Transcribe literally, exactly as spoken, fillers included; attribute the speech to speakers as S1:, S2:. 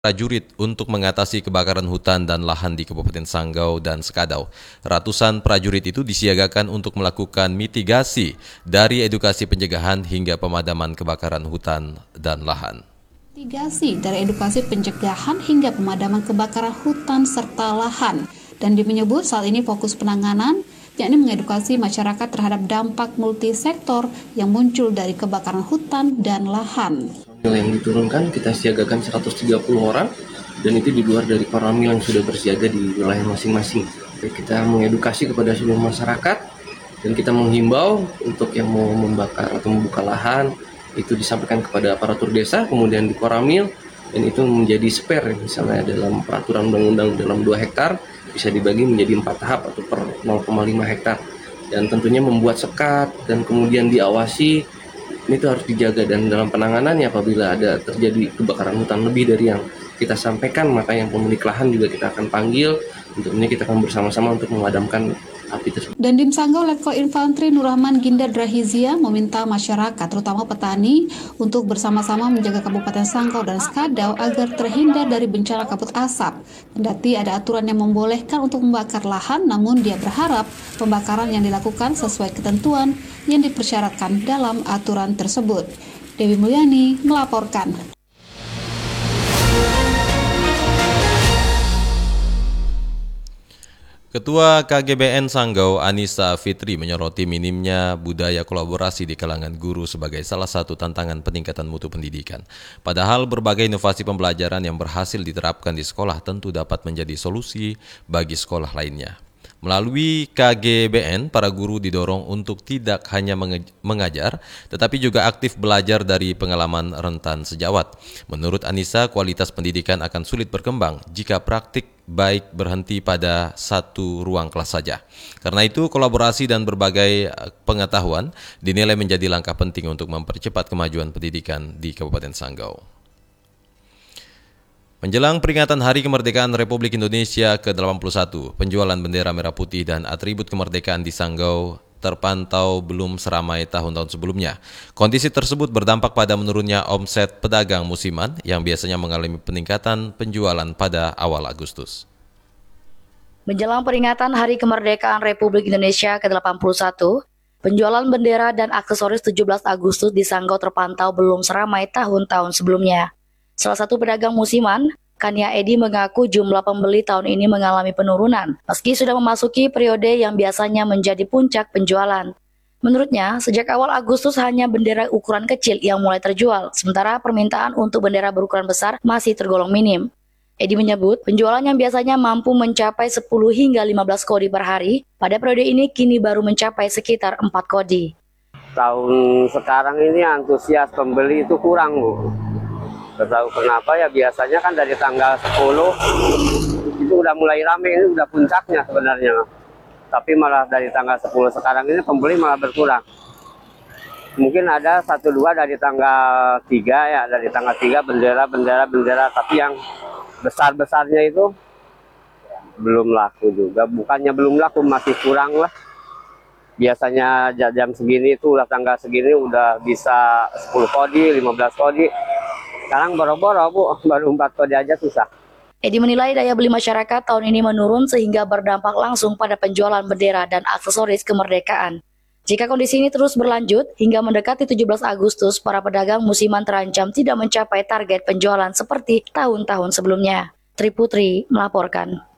S1: Prajurit untuk mengatasi kebakaran hutan dan lahan di Kabupaten Sanggau dan Sekadau. Ratusan prajurit itu disiagakan untuk melakukan mitigasi dari edukasi pencegahan hingga pemadaman kebakaran hutan dan lahan.
S2: Mitigasi dari edukasi pencegahan hingga pemadaman kebakaran hutan serta lahan. Dan menyebut saat ini fokus penanganan yakni mengedukasi masyarakat terhadap dampak multisektor yang muncul dari kebakaran hutan dan lahan.
S3: Yang diturunkan kita siagakan seratus tiga puluh orang dan itu di luar dari koramil yang sudah bersiaga di wilayah masing-masing. Kita mengedukasi kepada seluruh masyarakat dan kita menghimbau untuk yang mau membakar atau membuka lahan itu disampaikan kepada aparatur desa, kemudian di koramil, dan itu menjadi spare misalnya dalam peraturan undang-undang dalam dua hektar bisa dibagi menjadi empat tahap atau per nol koma lima hektar, dan tentunya membuat sekat dan kemudian diawasi. Ini itu harus dijaga, dan dalam penanganannya apabila ada terjadi kebakaran hutan lebih dari yang kita sampaikan, maka yang pemilik lahan juga kita akan panggil. Tentunya kita akan bersama-sama untuk memadamkan api tersebut.
S2: Dan Dim Sanggau Letkol Infantri Nurrahman Gindar Drahizia meminta masyarakat, terutama petani, untuk bersama-sama menjaga Kabupaten Sanggau dan Sekadau agar terhindar dari bencana kabut asap. Kendati ada aturan yang membolehkan untuk membakar lahan, namun dia berharap pembakaran yang dilakukan sesuai ketentuan yang dipersyaratkan dalam aturan tersebut. Dewi Mulyani melaporkan.
S1: Ketua K G B N Sanggau Anissa Fitri menyoroti minimnya budaya kolaborasi di kalangan guru sebagai salah satu tantangan peningkatan mutu pendidikan. Padahal berbagai inovasi pembelajaran yang berhasil diterapkan di sekolah tentu dapat menjadi solusi bagi sekolah lainnya. Melalui K G B N, para guru didorong untuk tidak hanya mengajar, tetapi juga aktif belajar dari pengalaman rentan sejawat. Menurut Anissa, kualitas pendidikan akan sulit berkembang jika praktik baik berhenti pada satu ruang kelas saja. Karena itu, kolaborasi dan berbagai pengetahuan dinilai menjadi langkah penting untuk mempercepat kemajuan pendidikan di Kabupaten Sanggau. Menjelang peringatan Hari Kemerdekaan Republik Indonesia ke delapan puluh satu, penjualan bendera merah putih dan atribut kemerdekaan di Sanggau terpantau belum seramai tahun-tahun sebelumnya. Kondisi tersebut berdampak pada menurunnya omset pedagang musiman yang biasanya mengalami peningkatan penjualan pada awal Agustus.
S4: Menjelang peringatan Hari Kemerdekaan Republik Indonesia ke delapan puluh satu, penjualan bendera dan aksesoris tujuh belas Agustus di Sanggau terpantau belum seramai tahun-tahun sebelumnya. Salah satu pedagang musiman, Kania Edi, mengaku jumlah pembeli tahun ini mengalami penurunan, meski sudah memasuki periode yang biasanya menjadi puncak penjualan. Menurutnya, sejak awal Agustus hanya bendera ukuran kecil yang mulai terjual, sementara permintaan untuk bendera berukuran besar masih tergolong minim. Edi menyebut, penjualan yang biasanya mampu mencapai sepuluh hingga lima belas kodi per hari, pada periode ini kini baru mencapai sekitar empat kodi.
S5: Tahun sekarang ini antusias pembeli itu kurang, Bu. Tahu kenapa ya, biasanya kan dari tanggal sepuluh itu udah mulai rame, ini udah puncaknya sebenarnya. Tapi malah dari tanggal sepuluh sekarang ini pembeli malah berkurang. Mungkin ada satu dua dari tanggal tiga ya, dari tanggal tiga bendera, bendera, bendera. Tapi yang besar-besarnya itu belum laku juga. Bukannya belum laku, masih kurang lah. Biasanya jam segini itu udah tanggal segini udah bisa sepuluh kodi, lima belas kodi. Sekarang boro-boro, Bu, baru empat kodi aja susah.
S4: Edi menilai daya beli masyarakat tahun ini menurun sehingga berdampak langsung pada penjualan bendera dan aksesoris kemerdekaan. Jika kondisi ini terus berlanjut, hingga mendekati tujuh belas Agustus, para pedagang musiman terancam tidak mencapai target penjualan seperti tahun-tahun sebelumnya. Tri Putri melaporkan.